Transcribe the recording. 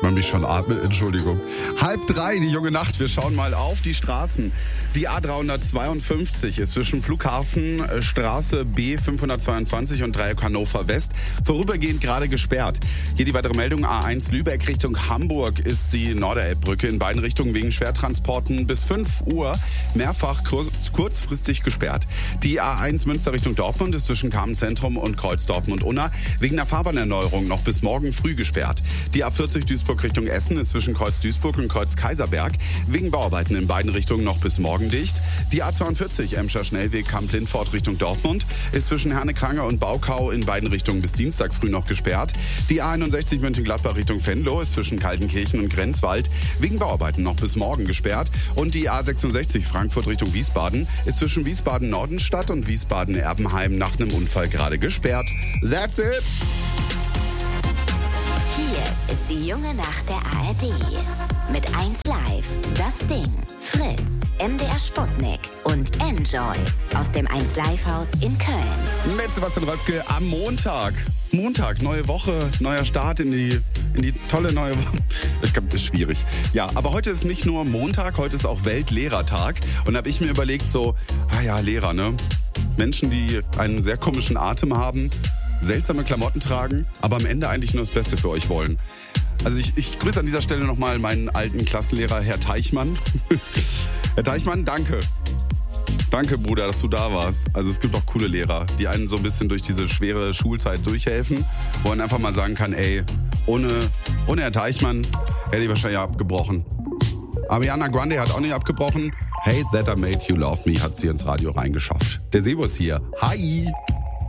man mich schon atmet, Entschuldigung. 2:30, die junge Nacht. Wir schauen mal auf die Straßen. Die A352 ist zwischen Flughafen, Straße B 522 und Dreieck Hannover West vorübergehend gerade gesperrt. Hier die weitere Meldung: A1 Lübeck Richtung Hamburg ist die Norderelbbrücke in beiden Richtungen wegen Schwertransporten bis 5 Uhr mehrfach kurzfristig gesperrt. Die A1 Münster Richtung Dortmund ist zwischen Kamenz-Zentrum und Kreuz Dortmund-Unna wegen der Fahrbahnerneuerung noch bis morgen früh gesperrt. Die A40 Duisburg Richtung Essen ist zwischen Kreuz Duisburg und Kreuz Kaiserberg wegen Bauarbeiten in beiden Richtungen noch bis morgen dicht. Die A42 Emscher Schnellweg Kamp-Lindfort Richtung Dortmund ist zwischen Herne-Krange und Baukau in beiden Richtungen bis Dienstag früh noch gesperrt. Die A61 Mönchengladbach Richtung Venlo ist zwischen Kaltenkirchen und Grenzwald wegen Bauarbeiten noch bis morgen gesperrt. Und die A66 Frankfurt Richtung Wiesbaden ist zwischen Wiesbaden-Nordenstadt und Wiesbaden-Erbenheim nach einem Unfall gerade gesperrt. That's it! Hier ist die junge Nacht der ARD. Mit 1 Live, Das Ding, Fritz, MDR Sputnik und Enjoy aus dem 1 Live Haus in Köln. Mit Sebastian Röpke am Montag. Montag, neue Woche, neuer Start in die tolle neue Woche. Ich glaube, das ist schwierig. Ja, aber heute ist nicht nur Montag, heute ist auch Weltlehrertag. Und da habe ich mir überlegt so, Lehrer, ne? Menschen, die einen sehr komischen Atem haben, seltsame Klamotten tragen, aber am Ende eigentlich nur das Beste für euch wollen. Also ich grüße an dieser Stelle nochmal meinen alten Klassenlehrer, Herr Teichmann. Herr Teichmann, danke. Danke, Bruder, dass du da warst. Also es gibt auch coole Lehrer, die einen so ein bisschen durch diese schwere Schulzeit durchhelfen, wo man einfach mal sagen kann, ey, ohne Herr Teichmann hätte ich wahrscheinlich abgebrochen. Ariana Grande hat auch nicht abgebrochen. Hate That I Made You Love Me hat sie ins Radio reingeschafft. Der Sebo ist hier. Hi!